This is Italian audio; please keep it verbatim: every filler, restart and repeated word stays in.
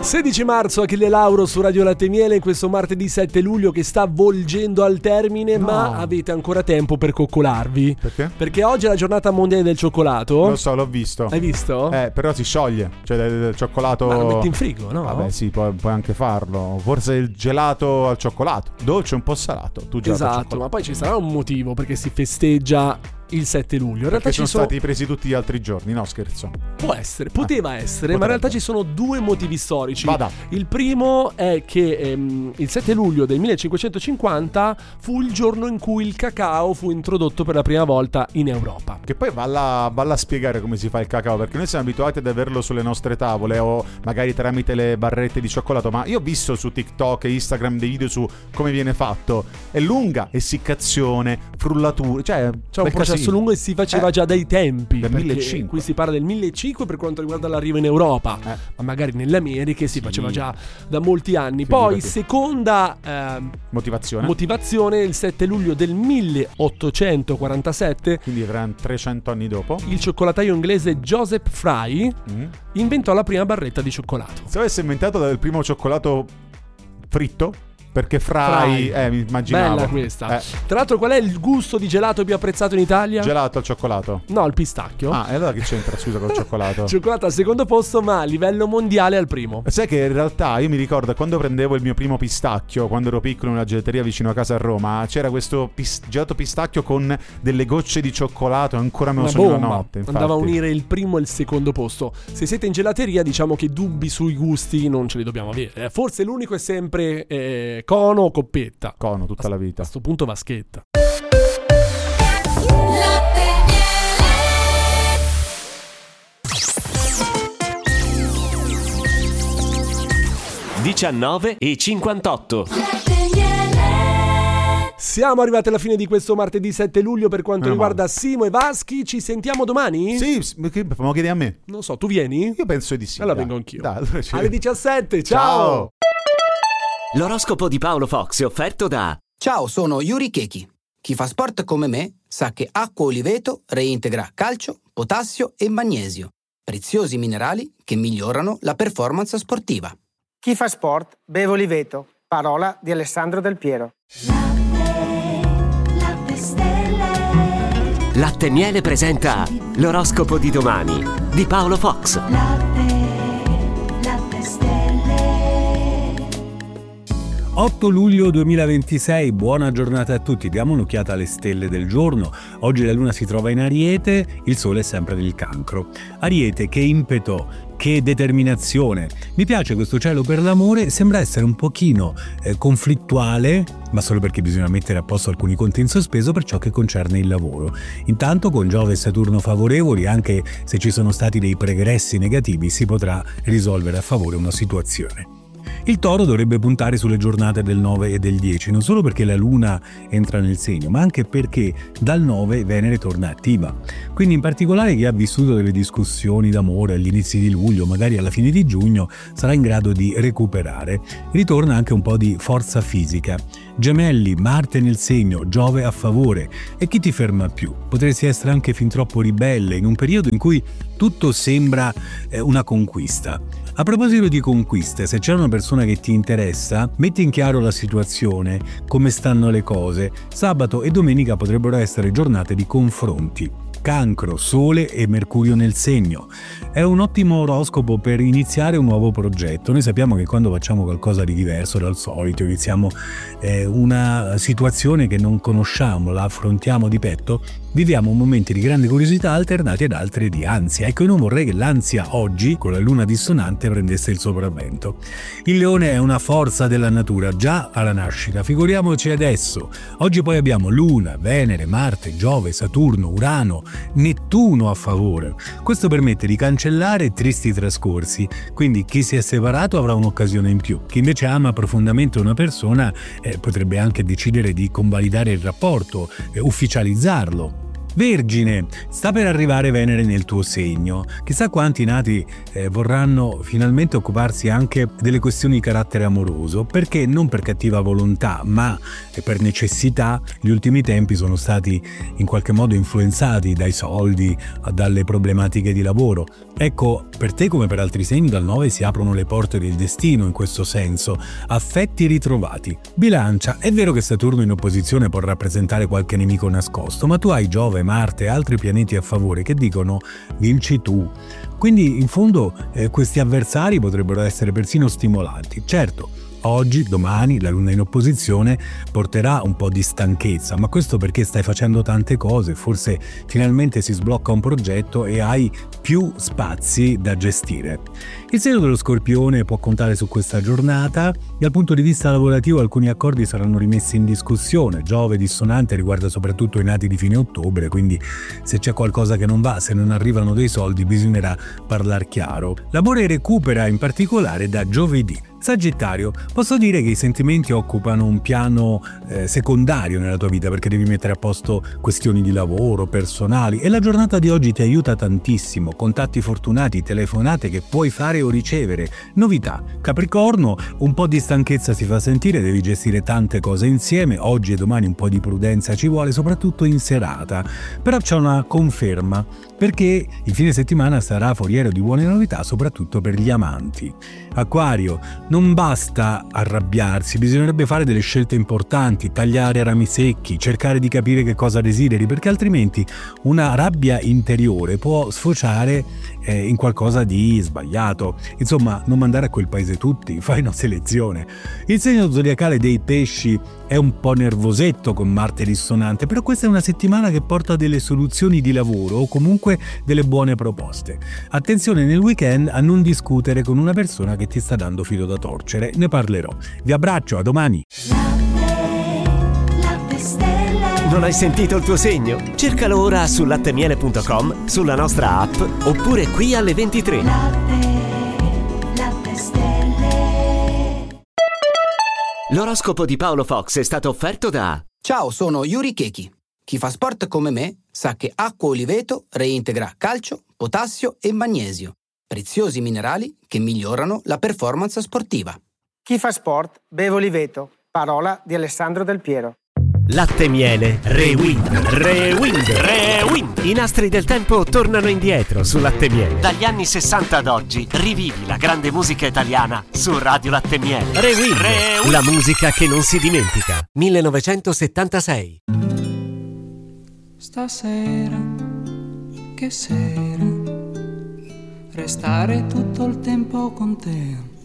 sedici marzo, Achille Lauro su Radio Latte e Miele in questo martedì sette luglio che sta volgendo al termine, no. Ma avete ancora tempo per coccolarvi. Perché? Perché oggi è la giornata mondiale del cioccolato. Lo so, l'ho visto. Hai visto? Eh, però si scioglie, cioè del, del cioccolato. Ma lo metti in frigo, no? Vabbè, sì, puoi, puoi anche farlo. Forse il gelato al cioccolato, dolce un po' salato. Tu gelato al esatto, cioccolato. ma poi ci sarà un motivo perché si festeggia il sette luglio. In realtà Perché sono ci sono stati presi tutti gli altri giorni, no scherzo. Può essere, poteva eh, essere, potrebbe. ma in realtà ci sono due motivi storici. Vada. Il primo è che ehm, il sette luglio del millecinquecentocinquanta fu il giorno in cui il cacao fu introdotto per la prima volta in Europa. Che poi valla, valla a spiegare come si fa il cacao, perché noi siamo abituati ad averlo sulle nostre tavole o magari tramite le barrette di cioccolato, ma io ho visto su TikTok e Instagram dei video su come viene fatto. È lunga, essiccazione, frullatura, cioè c'è un processo casino. lungo e si faceva Eh, già dai tempi, del perché millecinquecento. qui si parla del millecinquecento per quanto riguarda l'arrivo in Europa, Eh. ma magari nelle Americhe si Sì. faceva già da molti anni. Figurati. Poi seconda ehm, Motivazione. motivazione, il sette luglio del milleottocentoquarantasette Quindi avranno trecento anni dopo. il cioccolataio inglese Joseph Fry Mm. inventò la prima barretta di cioccolato. Se avesse inventato il primo cioccolato fritto, perché Fry. Fry, eh, mi immaginavo. Bella questa. Eh, Tra l'altro, qual è il gusto di gelato più apprezzato in Italia? gelato al cioccolato. No, il pistacchio. Ah, e allora che c'entra, scusa, col cioccolato? Cioccolato al secondo posto, ma a livello mondiale al primo. Sai che in realtà io mi ricordo quando prendevo il mio primo pistacchio, quando ero piccolo in una gelateria vicino a casa a Roma, c'era questo pis- gelato pistacchio con delle gocce di cioccolato, ancora me lo Una sogno la bomba. notte. Infatti. Andava a unire il primo e il secondo posto. Se siete in gelateria, diciamo che dubbi sui gusti non ce li dobbiamo avere. Eh, Forse l'unico è sempre eh, cono o coppetta. Cono tutta la vita. A sto punto vaschetta. diciannove e cinquantotto. Siamo arrivati alla fine di questo martedì sette luglio per quanto Meno riguarda male. Simo e Vaschi. Ci sentiamo domani? Sì, s- che- ma lo chiedi a me? Non so, tu vieni? Io penso di sì. Allora dai. vengo anch'io. Dai, allora ci- Alle diciassette, ciao! Ciao! L'oroscopo di Paolo Fox è offerto da Ciao, sono Yuri Keki. Chi fa sport come me sa che acqua oliveto reintegra calcio, potassio e magnesio, preziosi minerali che migliorano la performance sportiva. Chi fa sport beve oliveto. Parola di Alessandro Del Piero. Latte e Miele presenta l'oroscopo di domani di Paolo Fox. otto luglio duemilaventisei, buona giornata a tutti, diamo un'occhiata alle stelle del giorno. Oggi la luna si trova in Ariete, il sole è sempre nel Cancro. Ariete, che impeto, che determinazione. Mi piace questo cielo per l'amore, sembra essere un pochino eh, conflittuale, ma solo perché bisogna mettere a posto alcuni conti in sospeso per ciò che concerne il lavoro. Intanto con Giove e Saturno favorevoli, anche se ci sono stati dei pregressi negativi, si potrà risolvere a favore una situazione. Il Toro dovrebbe puntare sulle giornate del nove e del dieci, non solo perché la Luna entra nel segno, ma anche perché dal nove Venere torna attiva. Quindi in particolare chi ha vissuto delle discussioni d'amore agli inizi di luglio, magari alla fine di giugno, sarà in grado di recuperare. Ritorna anche un po' di forza fisica. Gemelli, Marte nel segno, Giove a favore. E chi ti ferma più? Potresti essere anche fin troppo ribelle in un periodo in cui tutto sembra eh, una conquista. A proposito di conquiste, se c'è una persona che ti interessa, metti in chiaro la situazione, come stanno le cose. Sabato e domenica potrebbero essere giornate di confronti. Cancro, Sole e Mercurio nel segno. È un ottimo oroscopo per iniziare un nuovo progetto. Noi sappiamo che quando facciamo qualcosa di diverso dal solito, iniziamo eh, una situazione che non conosciamo, la affrontiamo di petto, viviamo momenti di grande curiosità alternati ad altri di ansia. Ecco, io non vorrei che l'ansia oggi, con la luna dissonante, prendesse il sopravvento. Il leone è una forza della natura, già alla nascita, figuriamoci adesso. Oggi poi abbiamo Luna, Venere, Marte, Giove, Saturno, Urano, Nettuno a favore. Questo permette di cancellare tristi trascorsi, quindi chi si è separato avrà un'occasione in più. Chi invece ama profondamente una persona eh, potrebbe anche decidere di convalidare il rapporto, eh, ufficializzarlo. Vergine, sta per arrivare Venere nel tuo segno. Chissà quanti nati eh, vorranno finalmente occuparsi anche delle questioni di carattere amoroso, perché non per cattiva volontà, ma per necessità, gli ultimi tempi sono stati in qualche modo influenzati dai soldi, dalle problematiche di lavoro. Ecco, per te come per altri segni dal nove si aprono le porte del destino in questo senso, affetti ritrovati. Bilancia, è vero che Saturno in opposizione può rappresentare qualche nemico nascosto, ma tu hai Giove, Marte e altri pianeti a favore che dicono vinci tu. Quindi in fondo eh, questi avversari potrebbero essere persino stimolanti. Certo, oggi, domani, la Luna in opposizione porterà un po' di stanchezza, ma questo perché stai facendo tante cose, forse finalmente si sblocca un progetto e hai più spazi da gestire. Il segno dello Scorpione può contare su questa giornata. Dal punto di vista lavorativo alcuni accordi saranno rimessi in discussione. Giove dissonante riguarda soprattutto i nati di fine ottobre, quindi se c'è qualcosa che non va, se non arrivano dei soldi, bisognerà parlare chiaro. L'amore recupera in particolare da giovedì. Sagittario, posso dire che i sentimenti occupano un piano eh, secondario nella tua vita perché devi mettere a posto questioni di lavoro, personali, e la giornata di oggi ti aiuta tantissimo. Contatti fortunati, telefonate che puoi fare o ricevere, novità. Capricorno, un po' di stanchezza si fa sentire, devi gestire tante cose insieme, oggi e domani un po' di prudenza ci vuole, soprattutto in serata, però c'è una conferma perché il fine settimana sarà foriero di buone novità, soprattutto per gli amanti. Acquario, non basta arrabbiarsi, bisognerebbe fare delle scelte importanti, tagliare rami secchi, cercare di capire che cosa desideri, perché altrimenti una rabbia interiore può sfociare eh, in qualcosa di sbagliato. Insomma, non mandare a quel paese tutti, fai una selezione. Il segno zodiacale dei pesci è un po' nervosetto con Marte dissonante, però questa è una settimana che porta delle soluzioni di lavoro o comunque delle buone proposte. Attenzione nel weekend a non discutere con una persona che ti sta dando filo da torcere, ne parlerò. Vi abbraccio, a domani. Non hai sentito il tuo segno? Cercalo ora su lattemiele punto com, sulla nostra app oppure qui alle ventitré. Latte, latte stelle. L'oroscopo di Paolo Fox è stato offerto da... Ciao, sono Yuri Keki. Chi fa sport come me sa che acqua Oliveto reintegra calcio, potassio e magnesio, preziosi minerali che migliorano la performance sportiva. Chi fa sport beve Oliveto. Parola di Alessandro Del Piero. Latte Miele Rewind, Rewind, Rewind. I nastri del tempo tornano indietro su Latte Miele. Dagli anni sessanta ad oggi rivivi la grande musica italiana su Radio Latte Miele. Rewind, Rewind. La musica che non si dimentica. millenovecentosettantasei. Stasera, che sera, restare tutto il tempo con te.